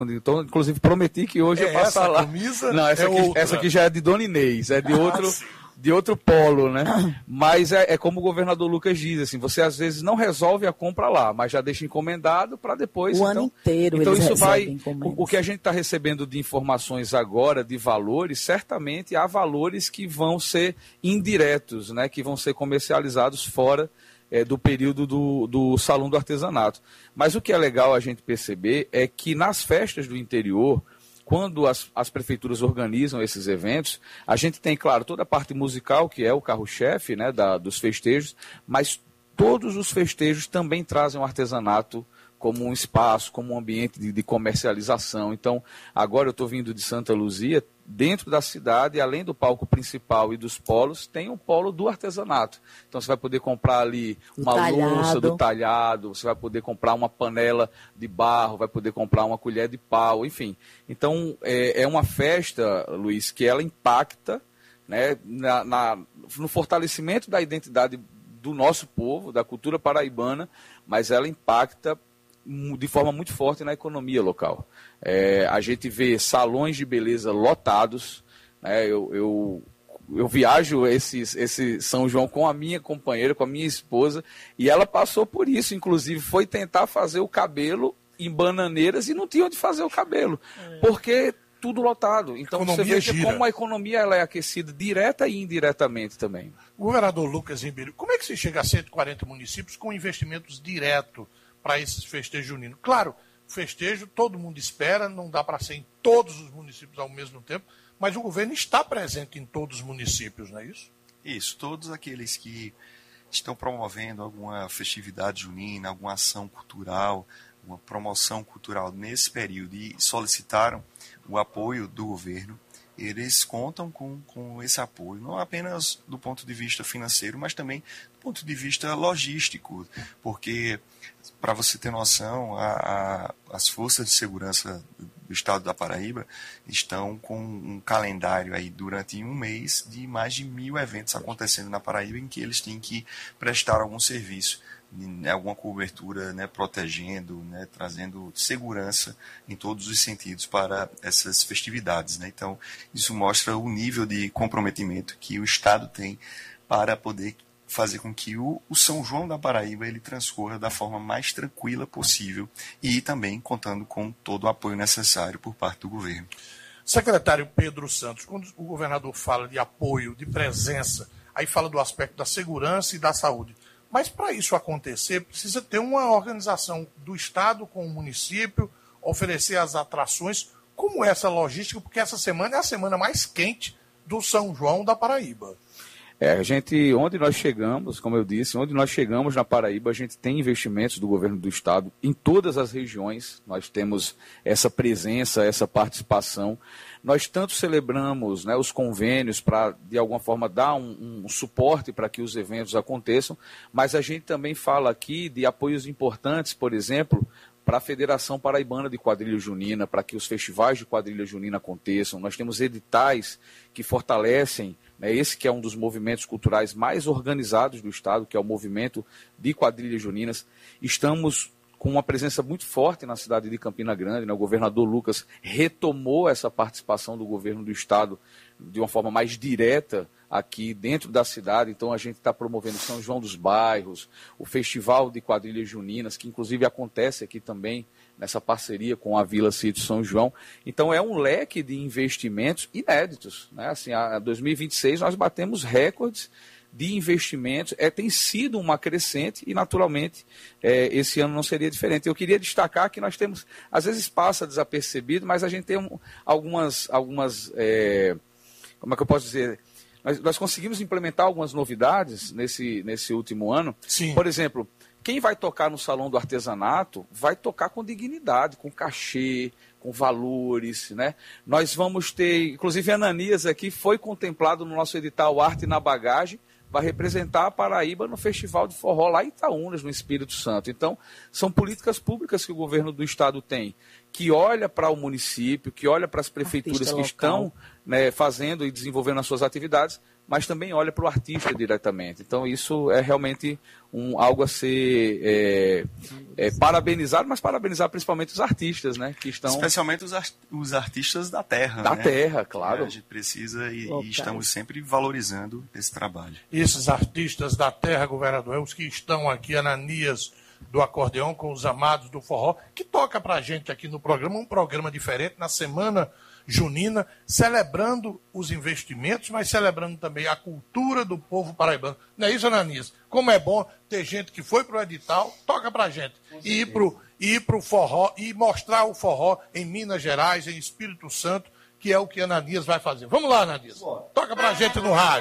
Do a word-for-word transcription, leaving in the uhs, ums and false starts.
Então, inclusive, prometi que hoje é eu passar lá. Camisa Não, essa, é aqui, essa aqui já é de Dona Inês, é de outro, ah, de outro polo, né? Mas é, é como o governador Lucas diz, assim, você às vezes não resolve a compra lá, mas já deixa encomendado para depois. O então, ano inteiro então eles isso vai. O, o que a gente está recebendo de informações agora, de valores, certamente há valores que vão ser indiretos, né? Que vão ser comercializados fora É, do período do, do Salão do Artesanato. Mas o que é legal a gente perceber é que nas festas do interior, quando as, as prefeituras organizam esses eventos, a gente tem, claro, toda a parte musical, que é o carro-chefe, né, da, dos festejos, mas todos os festejos também trazem o artesanato como um espaço, como um ambiente de, de comercialização. Então, agora eu estou vindo de Santa Luzia, dentro da cidade, além do palco principal e dos polos, tem um polo do artesanato. Então, você vai poder comprar ali uma louça do talhado, você vai poder comprar uma panela de barro, vai poder comprar uma colher de pau, enfim. Então, é, é uma festa, Luiz, que ela impacta, né, na, na, no fortalecimento da identidade do nosso povo, da cultura paraibana, mas ela impacta de forma muito forte na economia local. É, a gente vê salões de beleza lotados, né? eu, eu, eu viajo esse, esse São João com a minha companheira, com a minha esposa, e ela passou por isso, inclusive foi tentar fazer o cabelo em Bananeiras e não tinha onde fazer o cabelo, é. porque tudo lotado. Então você veja gira. Como a economia ela é aquecida direta e indiretamente também. O governador Lucas Ribeiro, como é que se chega a cento e quarenta municípios com investimentos diretos para esses festejos juninos? Claro, festejo todo mundo espera, não dá para ser em todos os municípios ao mesmo tempo, mas o governo está presente em todos os municípios, não é isso? Isso, todos aqueles que estão promovendo alguma festividade junina, alguma ação cultural, uma promoção cultural nesse período e solicitaram o apoio do governo, eles contam com, com esse apoio, não apenas do ponto de vista financeiro, mas também do ponto de vista logístico, porque, para você ter noção, a, a, as forças de segurança do estado da Paraíba estão com um calendário aí durante um mês de mais de mil eventos acontecendo na Paraíba em que eles têm que prestar algum serviço, alguma cobertura, né, protegendo, né, trazendo segurança em todos os sentidos para essas festividades, né? Então, isso mostra o nível de comprometimento que o Estado tem para poder fazer com que o, o São João da Paraíba ele transcorra da forma mais tranquila possível e também contando com todo o apoio necessário por parte do governo. Secretário Pedro Santos, quando o governador fala de apoio, de presença, aí fala do aspecto da segurança e da saúde. Mas para isso acontecer, precisa ter uma organização do Estado com o município, oferecer as atrações. Como é essa logística? Porque essa semana é a semana mais quente do São João da Paraíba. É, a gente, onde nós chegamos, como eu disse, onde nós chegamos na Paraíba, a gente tem investimentos do governo do Estado em todas as regiões, nós temos essa presença, essa participação. Nós tanto celebramos, né, os convênios para, de alguma forma, dar um, um suporte para que os eventos aconteçam, mas a gente também fala aqui de apoios importantes, por exemplo, para a Federação Paraibana de Quadrilha Junina, para que os festivais de quadrilha junina aconteçam. Nós temos editais que fortalecem, né, esse que é um dos movimentos culturais mais organizados do Estado, que é o movimento de quadrilhas juninas. Estamos com uma presença muito forte na cidade de Campina Grande, né? O governador Lucas retomou essa participação do governo do Estado de uma forma mais direta aqui dentro da cidade. Então a gente está promovendo São João dos Bairros, o Festival de Quadrilhas Juninas, que inclusive acontece aqui também nessa parceria com a Vila Sítio São João. Então é um leque de investimentos inéditos, né? Assim, a dois mil e vinte e seis nós batemos recordes de investimentos, é, tem sido uma crescente e, naturalmente, é, esse ano não seria diferente. Eu queria destacar que nós temos, às vezes passa desapercebido, mas a gente tem um, algumas, algumas é, como é que eu posso dizer, nós, nós conseguimos implementar algumas novidades nesse, nesse último ano. Sim. Por exemplo, quem vai tocar no Salão do Artesanato vai tocar com dignidade, com cachê, com valores, né? Nós vamos ter, inclusive a Ananias aqui foi contemplado no nosso edital Arte na Bagagem, vai representar a Paraíba no Festival de Forró lá em Itaúnas, no Espírito Santo. Então, são políticas públicas que o governo do Estado tem, que olha para o município, que olha para as prefeituras que estão, né, fazendo e desenvolvendo as suas atividades, mas também olha para o artista diretamente. Então isso é realmente um, algo a ser é, é, parabenizado, mas parabenizar principalmente os artistas, né? Que estão... Especialmente os, art os artistas da terra. Da né? terra, claro. A gente precisa e, Okay. e estamos sempre valorizando esse trabalho. Esses artistas da terra, governador, é os que estão aqui, Ananias do acordeão com os amados do forró, que toca pra gente aqui no programa, um programa diferente, na semana junina, celebrando os investimentos, mas celebrando também a cultura do povo paraibano. Não é isso, Ananias? Como é bom ter gente que foi pro edital, toca pra gente, e ir pro, ir pro forró, e mostrar o forró em Minas Gerais, em Espírito Santo, que é o que Ananias vai fazer. Vamos lá, Ananias. Toca pra gente no rádio.